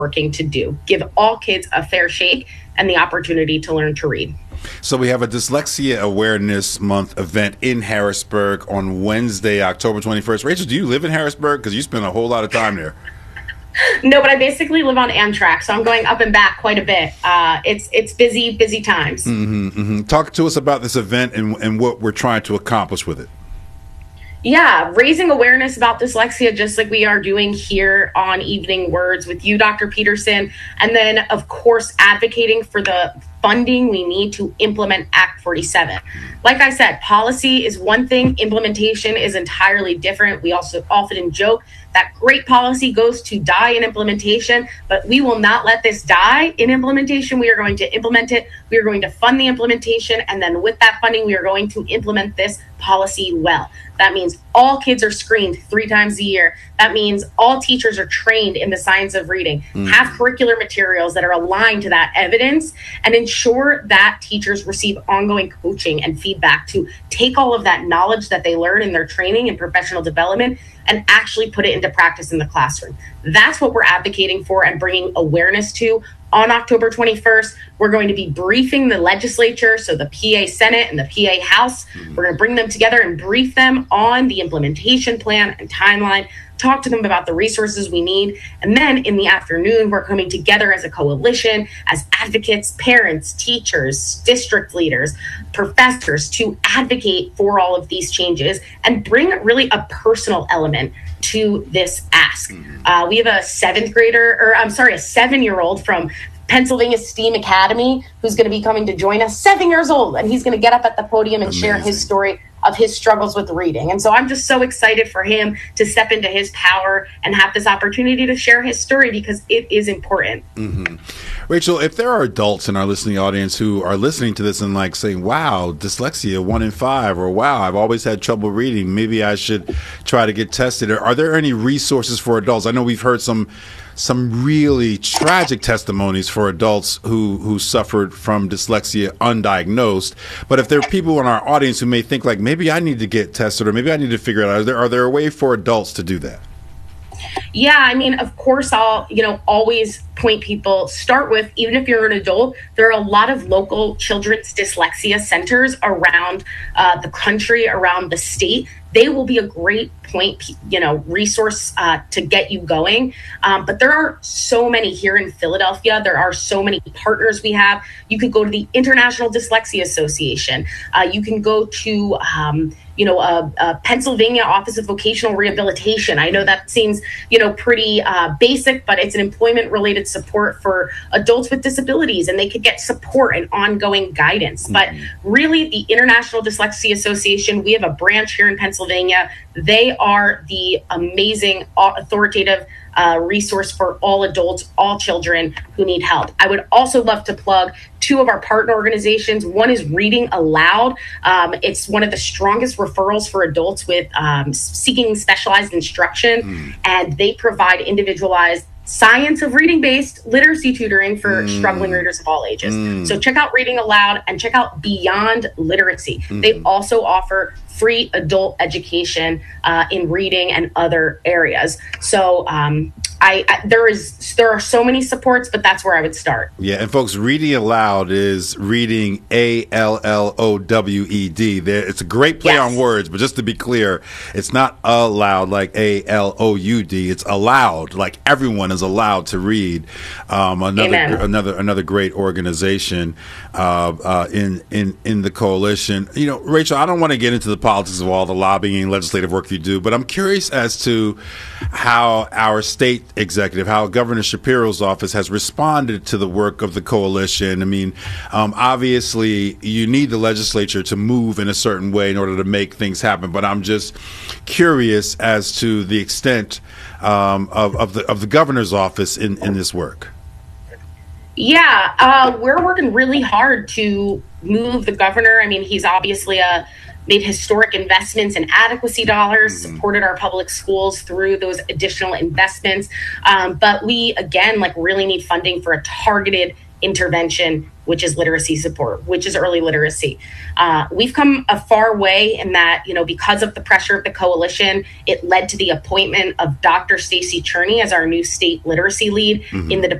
working to do. Give all kids a fair shake and the opportunity to learn to read. So we have a Dyslexia Awareness Month event in Harrisburg on Wednesday, October 21st. Rachel, do you live in Harrisburg? Because you spend a whole lot of time there. No, but I basically live on Amtrak, so I'm going up and back quite a bit. It's busy times. Talk to us about this event and what we're trying to accomplish with it. Yeah, raising awareness about dyslexia, just like we are doing here on Evening Words with you, Dr. Peterson. And then, of course, advocating for the funding we need to implement Act 47. Like I said, policy is one thing, implementation is entirely different. We also often joke that great policy goes to die in implementation, but we will not let this die in implementation. We are going to implement it. We are going to fund the implementation. And then with that funding, we are going to implement this policy well. That means all kids are screened 3 times a year. That means all teachers are trained in the science of reading, have curricular materials that are aligned to that evidence, and ensure that teachers receive ongoing coaching and feedback to take all of that knowledge that they learn in their training and professional development and actually put it into practice in the classroom. That's what we're advocating for and bringing awareness to. On October 21st, we're going to be briefing the legislature, so the PA Senate and the PA House. We're going to bring them together and brief them on the implementation plan and timeline, talk to them about the resources we need. And then in the afternoon, we're coming together as a coalition, as advocates, parents, teachers, district leaders, professors to advocate for all of these changes and bring really a personal element to this ask. We have a 7-year-old from Pennsylvania STEAM Academy who's going to be coming to join us, 7 years old, and he's going to get up at the podium and share his story of his struggles with reading. And so I'm just so excited for him to step into his power and have this opportunity to share his story because it is important. Rachel, if there are adults in our listening audience who are listening to this and like saying, wow, dyslexia 1 in 5, or wow, I've always had trouble reading, maybe I should try to get tested. Are there any resources for adults? I know we've heard some really tragic testimonies for adults who suffered from dyslexia undiagnosed. But if there are people in our audience who may think like, maybe I need to get tested or maybe I need to figure it out, are there a way for adults to do that? Yeah, I mean, of course, I'll, always point people, start with, even if you're an adult, there are a lot of local children's dyslexia centers around the country, around the state. They will be a great point, resource to get you going. But there are so many here in Philadelphia. There are so many partners we have. You could go to the International Dyslexia Association. You can go to, Pennsylvania Office of Vocational Rehabilitation. I know that seems, pretty basic, but it's an employment-related support for adults with disabilities, and they could get support and ongoing guidance. But really, the International Dyslexia Association, we have a branch here in Pennsylvania. They are the amazing, authoritative resource for all adults, all children who need help. I would also love to plug 2 of our partner organizations. One is Reading Aloud. It's one of the strongest referrals for adults with seeking specialized instruction, and they provide individualized science of reading-based literacy tutoring for struggling readers of all ages. So check out Reading Aloud and check out Beyond Literacy. They also offer free adult education in reading and other areas. So there are so many supports, but that's where I would start. Yeah, and folks, Reading Aloud is reading ALLOWED. It's a great play on words, but just to be clear, it's not allowed like ALOUD. It's allowed, like everyone is allowed to read. Another great organization in the coalition. Rachel, I don't want to get into the politics of all the lobbying and legislative work you do, but I'm curious as to how our state executive, how Governor Shapiro's office has responded to the work of the coalition. I mean, obviously, you need the legislature to move in a certain way in order to make things happen. But I'm just curious as to the extent of the governor's office in this work. Yeah, we're working really hard to move the governor. I mean, he's obviously made historic investments in adequacy dollars, supported our public schools through those additional investments. But we, again, really need funding for a targeted intervention, which is literacy support, which is early literacy. We've come a far way in that, because of the pressure of the coalition, it led to the appointment of Dr. Stacy Cherney as our new state literacy lead in the